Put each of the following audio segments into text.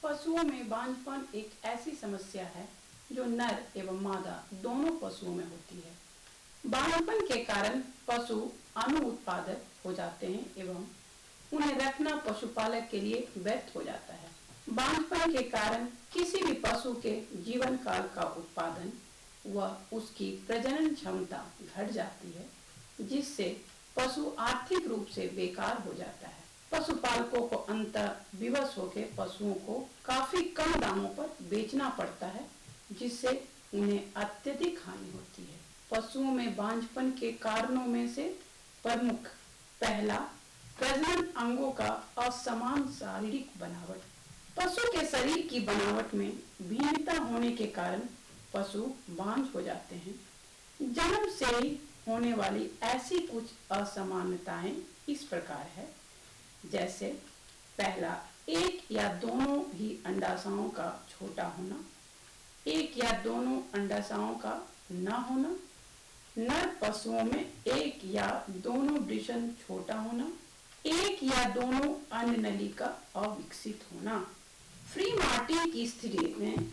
पशुओं में बांझपन एक ऐसी समस्या है जो नर एवं मादा दोनों पशुओं में होती है। बांझपन के कारण पशु अनुत्पादक हो जाते हैं एवं उन्हें रखना पशुपालक के लिए व्यर्थ हो जाता है। बांझपन के कारण किसी भी पशु के जीवन काल का उत्पादन व उसकी प्रजनन क्षमता घट जाती है, जिससे पशु आर्थिक रूप से बेकार हो जाता है। पशुपालकों को अंततः विवश होकर पशुओं को काफी कम दामों पर बेचना पड़ता है, जिससे उन्हें अत्यधिक हानि होती है। पशुओं में बांझपन के कारणों में से प्रमुख पहला, प्रजनन अंगों का असमान शारीरिक बनावट। पशु के शरीर की बनावट में भिन्नता होने के कारण पशु बांझ हो जाते हैं। जन्म से ही होने वाली ऐसी कुछ असमानताएं इस प्रकार है, जैसे पहला, एक या दोनों ही अंडाशयों का छोटा होना, एक या दोनों अंडाशयों का न होना, नर पशुओं में एक या दोनों वृषण छोटा होना, एक या दोनों अन्ननली का अविकसित होना। फ्री मार्टी की स्थिति में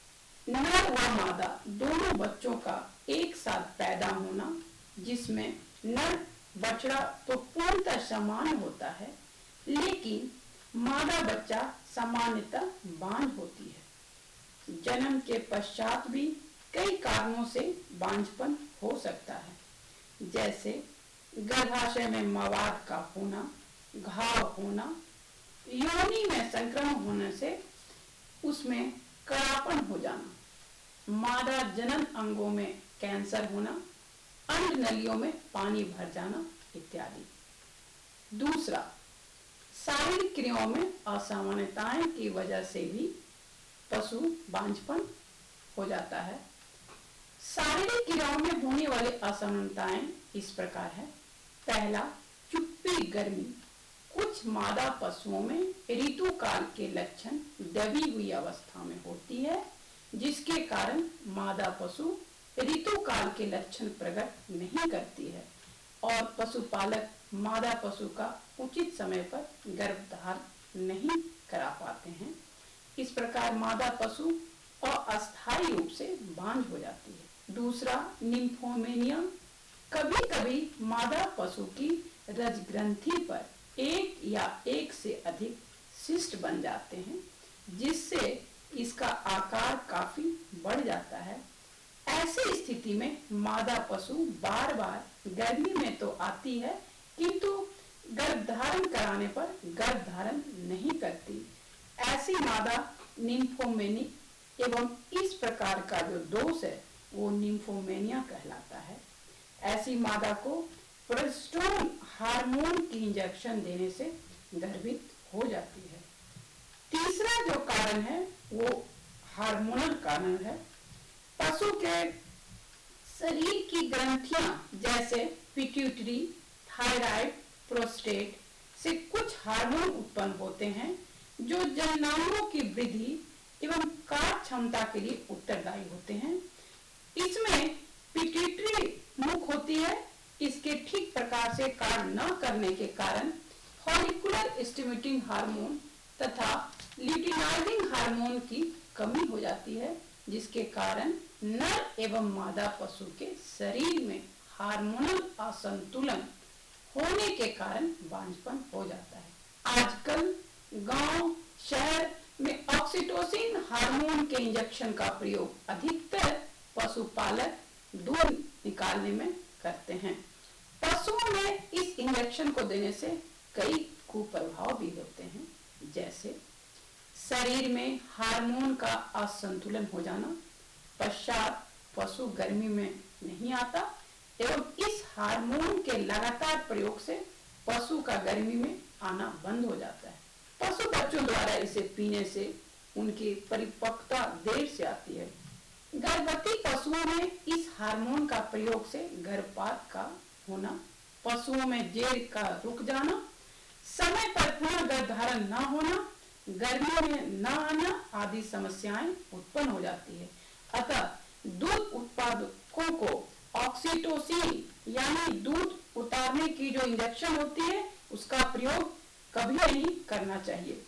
नर व मादा दोनों बच्चों का एक साथ पैदा होना, जिसमें नर बछड़ा तो पूर्णतः समान होता है, लेकिन मादा बच्चा सामान्यतः बांझ होती है। जन्म के पश्चात भी कई कारणों से बांझपन हो सकता है, जैसे गर्भाशय में मवाद का होना, घाव होना, योनि में संक्रमण होने से उसमें कड़ापन हो जाना, मादा जनन अंगों में कैंसर होना, अन्ननलियों में पानी भर जाना इत्यादि। दूसरा, शारीरिक क्रियाओं में असामान्यताएं की वजह से भी पशु बांझपन हो जाता है। शारीरिक क्रियाओं में होने वाली असमानताएं इस प्रकार है। पहला, चुप्पी गर्मी। कुछ मादा पशुओं में ऋतुकाल के लक्षण दबी हुई अवस्था में होती है, जिसके कारण मादा पशु ऋतुकाल के लक्षण प्रकट नहीं करती है और पशुपालक मादा पशु का उचित समय पर गर्भधारण नहीं करा पाते हैं। इस प्रकार मादा पशु अस्थायी रूप से बांझ हो जाती है। दूसरा, निम्फोमेनिया। कभी कभी मादा पशु की रजग्रंथि पर एक या एक से अधिक सिस्ट बन जाते हैं, जिससे इसका आकार काफी बढ़ जाता है। ऐसी स्थिति में मादा पशु बार बार गर्मी में तो आती है, किंतु गर्भधारण कराने पर गर्भधारण नहीं करती। ऐसी मादा निम्फोमेनिक एवं इस प्रकार का जो दोष है वो निम्फोमेनिया कहलाता है। ऐसी मादा को प्रोजेस्टेरोन हार्मोन की इंजेक्शन देने से गर्भित हो जाती है। तीसरा जो कारण है वो हार्मोनल कारण है। पशु के शरीर की ग्रंथियां जैसे पिट्यूटरी, थायराइड, प्रोस्टेट से कुछ हार्मोन उत्पन्न होते हैं, जो जननांगों की वृद्धि एवं कार्य क्षमता के लिए उत्तरदायी होते हैं। इसमें पिट्यूटरी मुख्य होती है। इसके ठीक प्रकार से कार्य न करने के कारण फॉलिकुलर स्टिमुलेटिंग हार्मोन तथा ल्यूटिनाइजिंग हार्मोन की कमी हो जाती है, जिसके कारण नर एवं मादा पशु के शरीर में हार्मोनल असंतुलन होने के कारण बांझपन हो जाता है। आजकल गांव शहर में ऑक्सीटोसिन हार्मोन के इंजेक्शन का प्रयोग अधिकतर पशुपालक दूध निकालने में करते हैं। पशुओं में इस इंजेक्शन को देने से कई कुप्रभाव भी होते हैं, जैसे शरीर में हार्मोन का असंतुलन हो जाना, पश्चात पशु गर्मी में नहीं आता एवं इस हार्मोन के लगातार प्रयोग से पशु का गर्मी में आना बंद हो जाता है। पशु बच्चों द्वारा इसे पीने से उनकी परिपक्वता देर से आती है। गर्भवती पशुओं में इस हार्मोन का प्रयोग से गर्भपात का होना, पशुओं में जेर का रुक जाना, समय पर पुनः गर्भधारण न होना, गर्मियों में न आना आदि समस्याएं उत्पन्न हो जाती है। अतः दूध उत्पादकों को ऑक्सीटोसिन यानी दूध उतारने की जो इंजेक्शन होती है उसका प्रयोग कभी नहीं करना चाहिए।